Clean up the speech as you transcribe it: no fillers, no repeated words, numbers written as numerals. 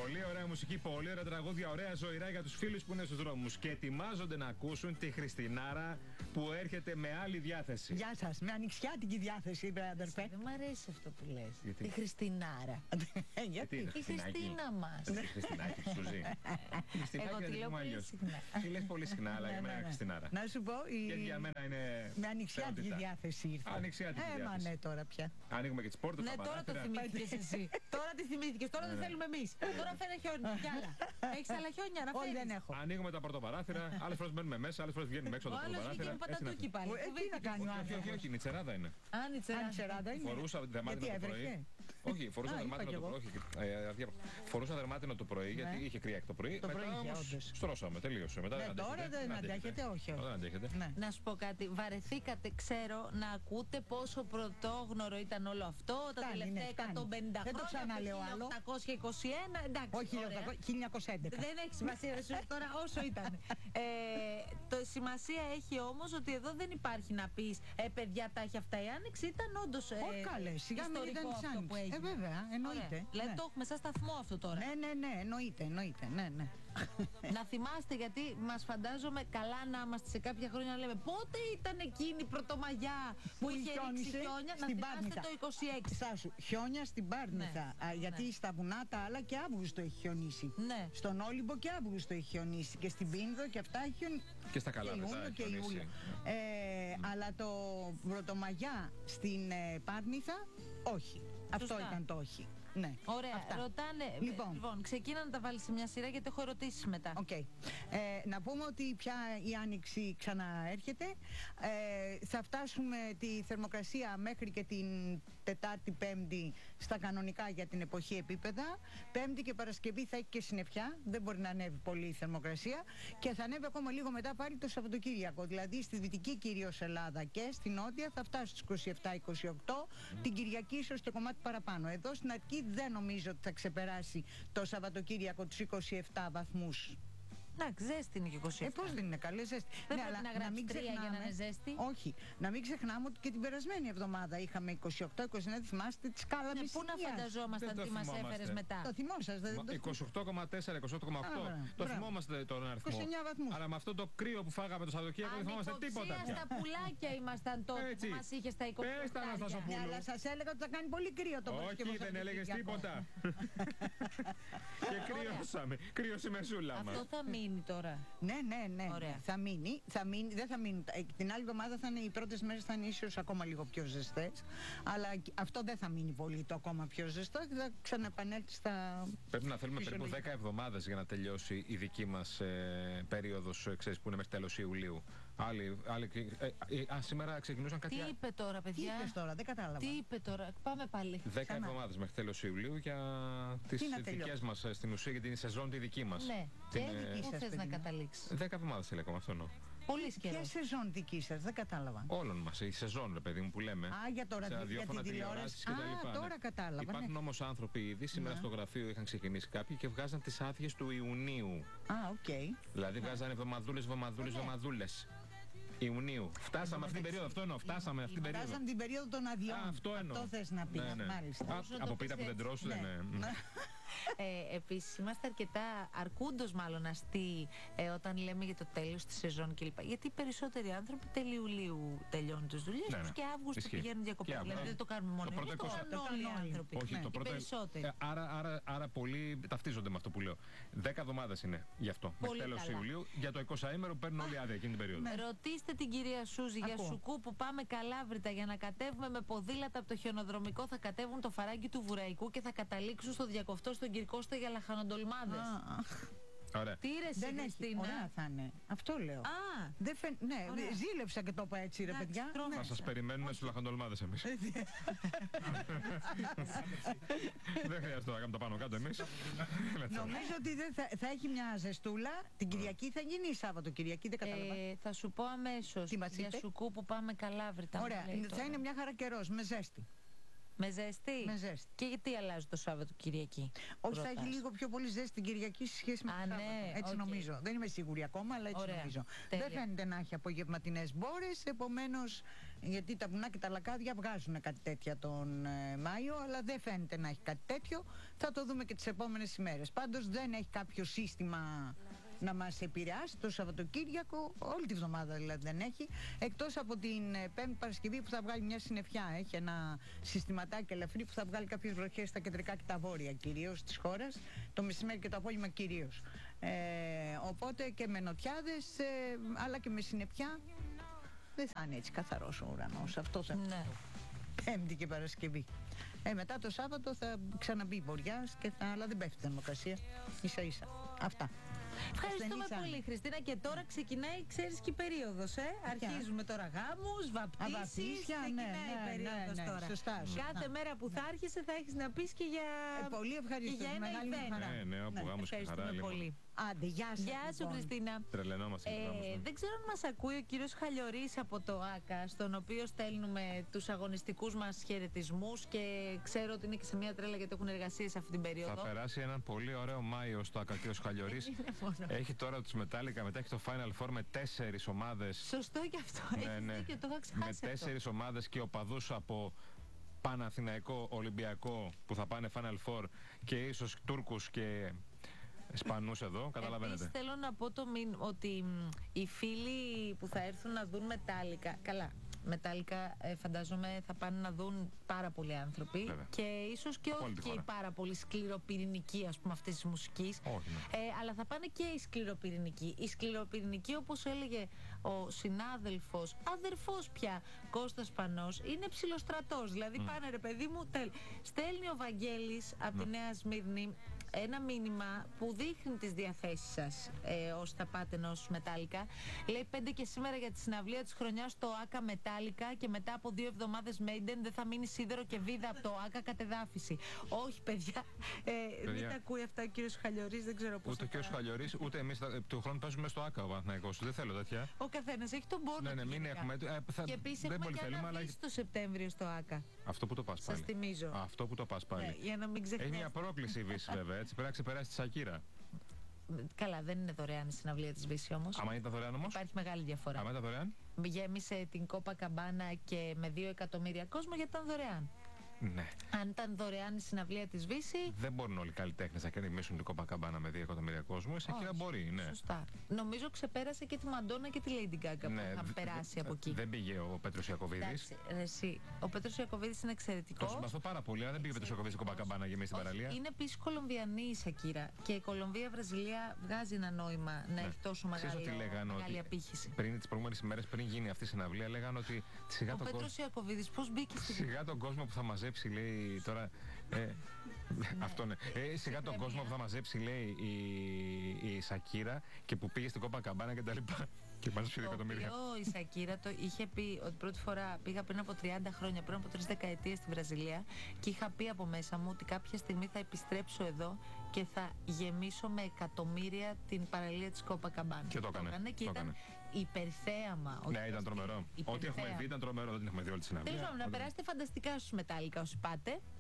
Πολύ ωραία μουσική, πολύ ωραία τραγούδια, ωραία ζωηρά για τους φίλους που είναι στους δρόμους και ετοιμάζονται να ακούσουν τη Χριστινάρα που έρχεται με άλλη διάθεση. Γεια σας, με ανοιξιάτικη διάθεση, αδερφέ. Δεν μου αρέσει αυτό που λες. Γιατί? Η Χριστινάρα. Γιατί? Η Χριστίνα μας. Η Χριστινάκη που σου ζει. Η Χριστινάκη Εγώ τη είναι λέω λίγο πολύ αλλιώς. συχνά. Τη λες πολύ συχνά, αλλά για μένα είναι Χριστινάρα. Να σου πω, Και για μένα είναι. με ανοιξιάτικη θεότητα. διάθεση ήρθα. Ανοιξιάτικη Μα διάθεση. ναι, τώρα πια. Ανοίγουμε και τις πόρτες. Ναι, τα τώρα το παράθυρα. θυμήθηκες εσύ. Τώρα τη θυμήθηκες. Τώρα δεν θέλουμε εμείς. Τώρα φέρε χιόνια. Κι άλλα. Έχεις άλλα χιόνια να Όχι, φέρεις. δεν έχω. Ανοίγουμε τα πρωτοπαράθυρα. Άλλες φορές μπαίνουμε μέσα, άλλες φορές βγαίνουμε έξω από Ο τα άλλος πρωτοπαράθυρα. βγήκε με Έτσι είναι πατατούκι αυτό. πάλι. Τι να κάνει ο Όχι, άνθρωπος. όχι, όχι, νητσεράδα είναι. Ανιτσεράδα είναι. Φορούσα δερμάτινο Γιατί το πρωί. έβρεχε. Όχι, φορούσα Α, δερμάτινο είπα το κι πρωί. Φορούσα δερμάτινο το πρωί γιατί είχε κρύα το πρωί. Το πρωί Μετά είχε, όμως όντως. στρώσαμε, τελείωσε. Μετά Ναι, δεν τώρα αντέχετε. δεν αντέχετε, όχι. Δεν αντέχετε. Ναι. Να σου πω κάτι, βαρεθήκατε, ξέρω, να ακούτε πόσο πρωτόγνωρο ήταν όλο αυτό, τα Φτάνει, τελευταία ναι, φτάνει. 150 Δεν το χρόνια, ξαναλέω άλλο. 1821, εντάξει, Όχι, ωραία. 1911. Δεν έχει σημασία, σου τώρα όσο ήταν. Το σημασία έχει όμως ότι εδώ δεν υπάρχει να πεις παιδιά τα έχει αυτά η Άνοιξη, ήταν όντως Όχι καλέ, σιγά μην ιστορικό ήταν της αυτό που Άνοιξης. έγινε. Βέβαια, εννοείται. Ωραία. Δηλαδή Ναι. το έχουμε σαν σταθμό αυτό τώρα. Ναι, εννοείται, ναι. Να θυμάστε, γιατί μας φαντάζομαι καλά να είμαστε σε κάποια χρόνια να λέμε πότε ήταν εκείνη η Πρωτομαγιά που είχε ρίξει χιόνια. Να στην θυμάστε Πάρνηθα. το 26. Στάσου, χιόνια στην Πάρνηθα. Ναι. Γιατί Ναι. στα βουνά τα άλλα και Αύγουστο έχει χιονίσει. Ναι. Στον Όλυμπο και Αύγουστο έχει χιονίσει. Και στην Πίνδο και αυτά έχει χιονίσει. Και στα καλά Και μετά Ιούνιο έχει και χιονίσει. Ιούλιο. Αλλά το Πρωτομαγιά στην Πάρνηθα, όχι. Αυτό Σωστά. ήταν το όχι. Ναι. Ωραία, Αυτά. ρωτάνε. Λοιπόν. Ξεκίνα να τα βάλει σε μια σειρά γιατί έχω ερωτήσεις μετά. Οκ. Να πούμε ότι πια η Άνοιξη ξαναέρχεται. Θα φτάσουμε τη θερμοκρασία μέχρι και την Τετάρτη, Πέμπτη στα κανονικά για την εποχή επίπεδα. Πέμπτη και Παρασκευή θα έχει και συννεφιά. Δεν μπορεί να ανέβει πολύ η θερμοκρασία. Και θα ανέβει ακόμα λίγο μετά πάλι το Σαββατοκύριακο. Δηλαδή στη δυτική κυρίως Ελλάδα και στη νότια θα φτάσει στους 27-28. Την Κυριακή ίσως και κομμάτι παραπάνω. Εδώ στην Αττική δεν νομίζω ότι θα ξεπεράσει το Σαββατοκύριακο τους 27 βαθμούς. Εντάξει, ζέστη είναι και 27. Πώς δεν είναι καλή ζέστη. Δεν πρέπει να γράψει 3 για να είναι ζέστη. Όχι. Να μην ξεχνάμε ότι και την περασμένη εβδομάδα είχαμε 28-29. Θυμάστε τη σκάλα Ναι, μισή. πού να φανταζόμασταν Δεν το τι μας θυμόμαστε. έφερες μετά. Το θυμόσαστε, δεν το 28,4, 28,8. Το μπράβο. θυμόμαστε τον αριθμό. 29 βαθμούς. Αλλά με αυτό το κρύο που φάγαμε το Σαββατοκύριακο δεν θυμόμαστε τίποτα Ανυποψία πια. στα πουλάκια ήμασταν τότε Έτσι. που μας είχε στα 28. Πες τα, Αναστασοπούλου. Ναι, αλλά σας έλεγα ότι θα κάνει πολύ κρύο το Παρασκευό Όχι, δεν έλεγες Σαββατοκύριακο. τίποτα. Και κρυώσαμε. Κρύωσε η μεσούλα Αυτό μας. θα μείνει τώρα. Ναι. Ωραία. Θα μείνει, δεν θα μείνει. Την άλλη εβδομάδα θα είναι οι πρώτες μέρες θα είναι ίσως ακόμα λίγο πιο ζεστές. Αλλά αυτό δεν θα μείνει πολύ το ακόμα πιο ζεστό και θα ξαναεπανέλθει στα. Πρέπει να θέλουμε περίπου φυσιολογικά. 10 εβδομάδες για να τελειώσει η δική μας περίοδος, ξέρεις, που είναι μέχρι τέλος Ιουλίου. Σήμερα ξεκινούσαν Τι κάτι άλλο. είπε τώρα, Τι παιδιά. είπες τώρα, δεν κατάλαβα. Τι είπε τώρα, πάμε πάλι. 10 Ξανά. εβδομάδες μέχρι τέλος Ιουλίου για τις Τι να δικές τελειώσει. μας στην ουσία για την σεζόν τη δική μας. Ναι, Την, και δική πού σας, θες παιδί να μου. καταλήξεις. 10 εβδομάδες έλεγα αυτό εννοώ. Πολύ Ποια καιρό. σεζόν δική σας, δεν κατάλαβα. Όλων μας, η σεζόν, ρε παιδί μου, που λέμε. Α, για το σε ραδιόφωνο, για ραδιόφωνα, την τηλεοράσεις τηλεόραση. και τα Α, λοιπά, τώρα ναι. κατάλαβα. Υπάρχουν ναι. όμως άνθρωποι ήδη, σήμερα στο γραφείο είχαν ξεκινήσει κάποιοι και βγάζαν τις άδειες του Ιουνίου. Α, οκ. Δηλαδή βγάζανε εβδομαδούλες. Ιουνίου. Φτάσαμε αυτήν την περίοδο, αυτό εννοώ. Φτάσαμε αυτήν την περίοδο. Φτάσαμε την περίοδο των αδειών. Α, αυτό εννοώ. θες να πεις, Ναι. μάλιστα. Α, από πίτα που δεν τρως, Ναι. ναι. Επίσης είμαστε αρκετά αρκούντος μάλλον αστεί όταν λέμε για το τέλος της σεζόν κλπ. Γιατί οι περισσότεροι άνθρωποι τέλη Ιουλίου τελειώνουν τις δουλειές Ναι, τους ναι. και Αύγουστο Ισχύει. πηγαίνουν διακοπές. Και Δηλαδή δεν το κάνουμε μόνο το πρώτο εμείς, το 20. κάνουν όλοι οι άνθρωποι. Όχι, Ναι, το οι πρώτο. περισσότεροι. Άρα πολλοί ταυτίζονται με αυτό που λέω. 10 εβδομάδες είναι γι' αυτό. Πολύ Μέχρι τέλος καλά. Ιουλίου. Για το 20ήμερο παίρνουν όλοι άδεια εκείνη την περίοδο. Ρωτήστε την κυρία Σούζη για Ακούω. Σουκού που πάμε Καλάβρητα για να κατέβουμε με ποδήλατα από το χιονοδρομικό. Θα κατέβουν το φαράγγι του Βουραϊκού και θα καταλήξουν στο διακοφτό στον Κυρκώστα για λαχανοντολμάδες. Ωραία. Τι ρε εσύ, Δεν έχει. Χριστίνα. Ωραία θα είναι. Αυτό λέω. Α, Ναι, Ωραία. ζήλεψα και το είπα έτσι, ρε Εντάξει, παιδιά. τρώμε. Ναι. Θα σας περιμένουμε στους λαχαντολμάδες εμείς. Δεν χρειάζεται να κάνουμε τα πάνω κάτω εμείς. Νομίζω ότι δεν θα έχει μια ζεστούλα. Την Κυριακή θα γίνει ή Σάββατο Κυριακή, δεν κατάλαβα. θα σου πω αμέσως Τι μας για είπε? Σουκού που πάμε Καλάβρητα. μου Ωραία, λέει θα τώρα. είναι μια χαρά καιρός με ζέστη. Με ζέστη. Με ζέστη. Και γιατί αλλάζει το Σάββατο Κυριακή? Όχι, θα έχει λίγο πιο πολύ ζέστη την Κυριακή σε σχέση με το Σάββατο. Ναι, Έτσι okay. νομίζω. Δεν είμαι σίγουρη ακόμα, αλλά έτσι νομίζω. Τέλεια. Δεν φαίνεται να έχει απογευματινές μπόρες, επομένως, γιατί τα βουνά και τα λακάδια βγάζουν κάτι τέτοια τον Μάιο, αλλά δεν φαίνεται να έχει κάτι τέτοιο. Θα το δούμε και τις επόμενες ημέρες. Πάντως δεν έχει κάποιο σύστημα να μας επηρεάσει το Σαββατοκύριακο, όλη τη βδομάδα δηλαδή δεν έχει, εκτός από την Πέμπτη Παρασκευή που θα βγάλει μια συννεφιά. Έχει ένα συστηματάκι ελαφρύ που θα βγάλει κάποιες βροχές στα κεντρικά και τα βόρεια κυρίως της χώρας, το μεσημέρι και το απόγευμα κυρίως. Οπότε και με νοτιάδες, αλλά και με συννεφιά, δεν θα είναι έτσι καθαρός ο ουρανός. Αυτό θα είναι Πέμπτη και Παρασκευή. Μετά το Σάββατο θα ξαναμπεί μποριάς, αλλά δεν πέφτει η θερμοκρασία, ίσα ίσα. Αυτά. Ευχαριστούμε πολύ, Χριστίνα. Και τώρα ξεκινάει, ξέρεις, και η περίοδος. Αρχίζουμε τώρα γάμους, βαπτίσεις. Ξεκινάει η περίοδος τώρα. Σωστά. Κάθε μέρα που θα άρχισε θα έχεις να πεις και για. Πολύ ευχαριστώ. Για ένα event. Ναι, από γάμους και χαρά. Πολύ. Άντε, γεια σας. Γεια σου, λοιπόν. Χριστίνα. Τρελαινόμαστε. Δεν ξέρω αν μας ακούει ο κύριος Χαλιορής από το ΆΚΑ, στον οποίο στέλνουμε τους αγωνιστικούς μας χαιρετισμούς και ξέρω ότι είναι και σε μια τρέλα γιατί έχουν εργασίες αυτή την περίοδο. Θα περάσει έναν πολύ ωραίο Μάιο στο ΆΚΑ κύριος Χαλιορής. Έχει τώρα τους Metallica, μετά έχει το Final Four με 4 ομάδες. Σωστό και αυτό. Ναι. Έχεις δίκιο, το είχα ξεχάσει. Με 4 ομάδες και οπαδούς από Παναθηναϊκό, Ολυμπιακό που θα πάνε Final Four και ίσως Τούρκους και Ισπανούς εδώ, καταλαβαίνετε. Επίσης θέλω να πω ότι οι φίλοι που θα έρθουν να δουν Metallica, καλά, Metallica φαντάζομαι θα πάνε να δουν πάρα πολλοί άνθρωποι. Βέβαια. Και ίσως και όχι και οι πάρα πολύ σκληροπυρηνικοί, ας πούμε, αυτής της μουσικής. Όχι, ναι. Αλλά θα πάνε και οι σκληροπυρηνικοί. Οι σκληροπυρηνικοί, όπως έλεγε ο συνάδελφος, αδερφός πια, Κώστας Πανός, είναι ψιλοστρατός. Δηλαδή πάνε, ρε παιδί μου, στέλνει ο Βαγγέλης από τη Νέα Σμύρνη ένα μήνυμα που δείχνει τις διαθέσεις σας όσοι θα πάτε ενός Metallica. Λέει 5 και σήμερα για τη συναυλία της χρονιάς στο ΆΚΑ Metallica και μετά από 2 εβδομάδες Maiden δεν θα μείνει σίδερο και βίδα από το ΆΚΑ κατεδάφιση. Όχι, παιδιά. Μην τα ακούει αυτά ο κύριος Χαλιορής, δεν ξέρω πώς. Ούτε ο κύριος Χαλιορής, ούτε εμείς του χρόνου παίζουμε στο ΆΚΑ ο Παναθηναϊκός. Δεν θέλω τέτοια. Ο καθένας έχει τον πόνο. Ναι, μην έχουμε. Και επίσης έχουμε και ένα βίση το Σεπτέμβριο στο ΆΚΑ. Αυτό που το πας πάλι. Σας θυμίζω. Αυτό που το πας πάλι. Ναι, για να μην ξεχνάς. Έχει μια πρόκληση η Βύση βέβαια. Έτσι πρέπει να ξεπεράσει τη Σακύρα. Καλά, δεν είναι δωρεάν η συναυλία της Βύση όμως. Άμα ήταν δωρεάν όμως. Υπάρχει μεγάλη διαφορά. Άμα ήταν δωρεάν. Γέμισε την Κόπα Καμπάνα και με 2 εκατομμύρια κόσμο γιατί ήταν δωρεάν. Ναι. Αν ήταν δωρεάν η συναυλία της Βύση. Δεν μπορούν όλοι οι καλλιτέχνες να κερδίσουν την Κόπα Καμπάνα με 2 εκατομμύρια κόσμο. Η Σακύρα μπορεί, ναι. Σωστά. Νομίζω ξεπέρασε και τη Μαντόνα και τη Lady Gaga που είχαν περάσει από εκεί. Δεν πήγε ο Πέτρος Ιακωβίδης. Ο Πέτρος Ιακωβίδης είναι εξαιρετικός. Το συμπαθώ πάρα πολύ, αλλά δεν πήγε ο Πέτρος Ιακωβίδης στην Κόπα Καμπάνα για εμείς στην παραλία. Είναι επίσης Κολομβιανή η Σακύρα. Και η Κολομβία-Βραζιλία βγάζει ένα νόημα να έχει τόσο μεγάλη απήχηση. Πριν τις προηγούμενες ημέρες, πριν γίνει αυτή η συναυλία, λέγανε ότι σιγά τον κόσμο. Ο Πέτρος Ιακωβίδης πώς μπήκε στη σιγά τον κόσμο που θα μαζέψει, λέει τώρα. Αυτό ναι. Σιγά τον κόσμο που θα μαζέψει, λέει η Σακύρα και που πήγε στην Κόπα Καμπάνα και τα λοιπά. Και μαζέψει 2 εκατομμύρια. Η Σακύρα το είχε πει ότι πρώτη φορά πήγα πριν από 30 χρόνια, πριν από 3 δεκαετίες στη Βραζιλία και είχα πει από μέσα μου ότι κάποια στιγμή θα επιστρέψω εδώ και θα γεμίσω με εκατομμύρια την παραλία της Κόπα Καμπάνα. Και το έκανε. Και ήταν υπερθέαμα. Ναι, ήταν τρομερό. Ό,τι έχουμε δει ήταν τρομερό, δεν την έχουμε δει όλη τη συναυλία. Τέλος πάντων, να περάσετε φανταστικά στους Metallica όσοι πάτε.